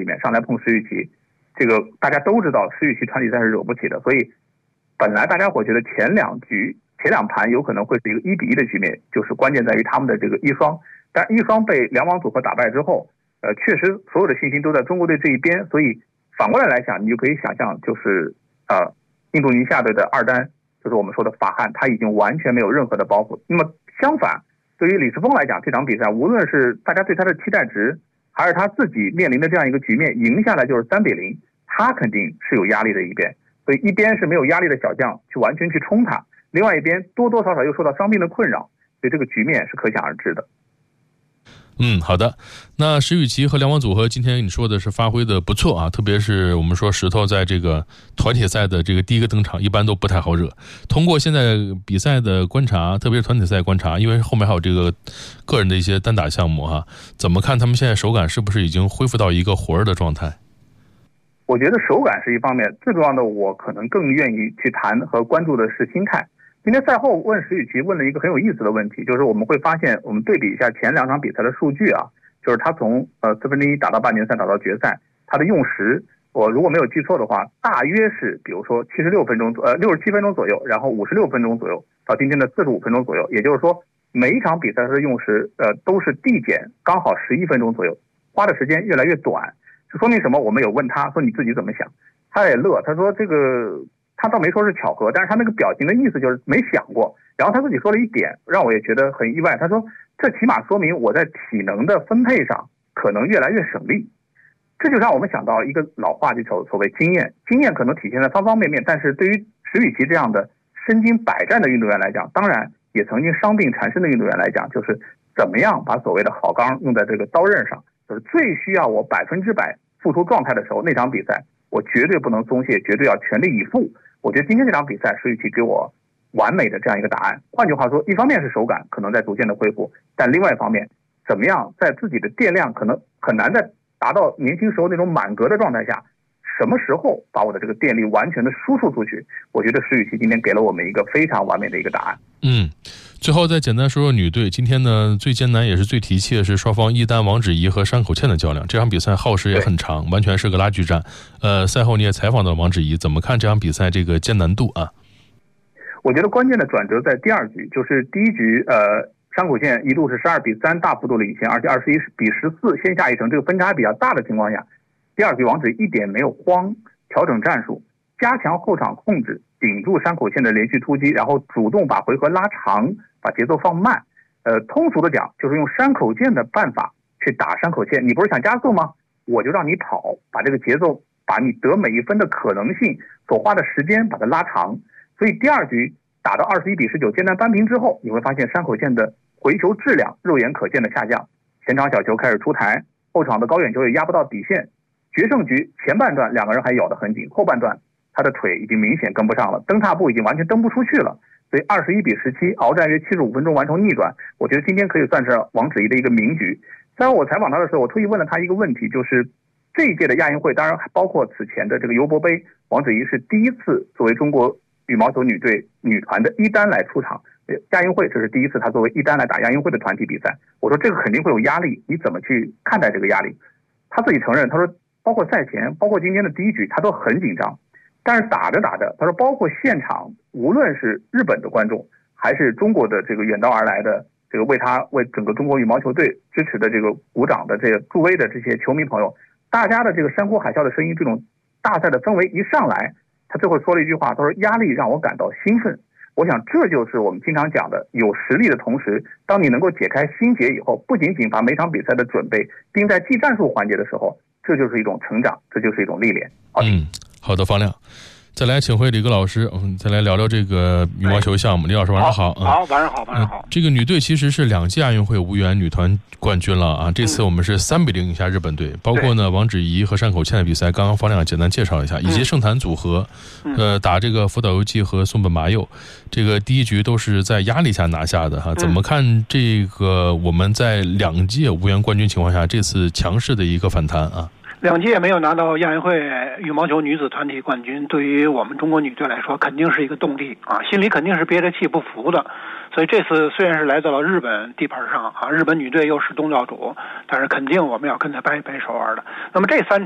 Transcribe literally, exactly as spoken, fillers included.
面上来碰石宇奇，这个大家都知道石宇奇团体赛是惹不起的，所以本来大家伙觉得前两局前两盘有可能会是一个一比一的局面，就是关键在于他们的这个一双，但一双被两网组合打败之后，呃，确实所有的信心都在中国队这一边，所以反过来来讲，你就可以想象，就是呃，印度尼西亚队的二单，就是我们说的法汉，他已经完全没有任何的包袱。那么相反，对于李世峰来讲，这场比赛无论是大家对他的期待值，还是他自己面临的这样一个局面，赢下来就是三比零，他肯定是有压力的一边。所以一边是没有压力的小将去完全去冲他，另外一边多多少少又受到伤病的困扰，所以这个局面是可想而知的。 嗯，好的。那石宇奇和两网组合今天你说的是发挥的不错啊，特别是我们说石头在这个团体赛的这个第一个登场一般都不太好惹。通过现在比赛的观察，特别是团体赛观察，因为后面还有这个个人的一些单打项目哈，怎么看他们现在手感是不是已经恢复到一个活儿的状态？ 我觉得手感是一方面，最重要的我可能更愿意去谈和关注的是心态。今天赛后问石宇奇问了一个很有意思的问题，就是我们会发现，我们对比一下前两场比赛的数据啊，就是他从呃四分之一打到半决赛，打到决赛，他的用时，我如果没有记错的话，大约是比如说七十六分钟呃六十七分钟左右，然后五十六分钟左右，到今天的四十五分钟左右，也就是说每一场比赛的用时呃都是递减刚好十一分钟左右，花的时间越来越短。这说明什么？我们有问他说你自己怎么想，他也乐，他说这个。他倒没说是巧合，但是他那个表情的意思就是没想过。然后他自己说了一点，让我也觉得很意外。他说，这起码说明我在体能的分配上可能越来越省力。这就让我们想到一个老话，就所所谓经验。经验可能体现在方方面面，但是对于石宇奇这样的身经百战的运动员来讲，当然也曾经伤病缠身的运动员来讲，就是怎么样把所谓的好钢用在这个刀刃上，就是最需要我百分之百付出状态的时候，那场比赛我绝对不能松懈，绝对要全力以赴。我觉得今天这场比赛石宇奇给我完美的这样一个答案。换句话说，一方面是手感可能在逐渐的恢复，但另外一方面，怎么样在自己的电量可能很难在达到年轻时候那种满格的状态下，什么时候把我的这个电力完全的输出出去？我觉得石宇奇今天给了我们一个非常完美的一个答案。 嗯，最后再简单说说女队。今天呢，最艰难也是最提气的是双方一单王芷怡和山口茜的较量。这场比赛耗时也很长，完全是个拉锯战。呃，赛后你也采访到王芷怡，怎么看这场比赛这个艰难度啊？ 我觉得关键的转折在第二局，就是第一局，呃，山口茜一度是十二比三大幅度领先，而且二十一比十四先下一城，这个分差比较大的情况下，第二局王芷怡一点没有慌，调整战术，加强后场控制，顶住山口茜的连续突击，然后主动把回合拉长，把节奏放慢。呃，通俗的讲，就是用山口茜的办法去打山口茜。你不是想加速吗？我就让你跑，把这个节奏，把你得每一分的可能性所花的时间把它拉长。所以第二局打到二十一比十九艰难扳平之后，你会发现山口茜的回球质量肉眼可见的下降，前场小球开始出台，后场的高远球也压不到底线。决胜局前半段两个人还咬得很紧，后半段他的腿已经明显跟不上了，蹬踏步已经完全蹬不出去了。所以二十一比十七，鏖战约七十五分钟完成逆转。我觉得今天可以算是王芷怡的一个名局。在我采访他的时候，我特意问了他一个问题，就是这一届的亚运会，当然还包括此前的这个尤伯杯，王芷怡是第一次作为中国羽毛球女队女团的一单来出场。亚运会这是第一次她作为一单来打亚运会的团体比赛。我说这个肯定会有压力，你怎么去看待这个压力？他自己承认，他说包括赛前，包括今天的第一局，他都很紧张。但是打着打着，他说包括现场，无论是日本的观众，还是中国的这个远道而来的这个为他为整个中国羽毛球队支持的这个鼓掌的这个助威的这些球迷朋友，大家的这个山呼海啸的声音，这种大赛的氛围一上来，他最后说了一句话，他说压力让我感到兴奋。我想这就是我们经常讲的，有实力的同时，当你能够解开心结以后，不仅仅把每场比赛的准备盯在技战术环节的时候，这就是一种成长，这就是一种历练。好， 嗯，好的，方亮。再来请回李戈老师，我们再来聊聊这个羽毛球项目。李老师晚上好。 好，晚上好，晚上好。 这个女队其实是两届亚运会无缘女团冠军了啊！这次我们是三比零赢下日本队，包括呢王芷怡和山口茜的比赛，刚刚方亮简单介绍一下，以及圣坛组合，呃，打这个福岛由纪和松本麻佑，这个第一局都是在压力下拿下的哈。怎么看这个我们在两届无缘冠军情况下，这次强势的一个反弹啊？ 两届没有拿到亚运会羽毛球女子团体冠军，对于我们中国女队来说肯定是一个动力啊，心里肯定是憋着气不服的。所以这次虽然是来到了日本地盘上啊，日本女队又是东道主，但是肯定我们要跟她掰掰手腕的。那么这三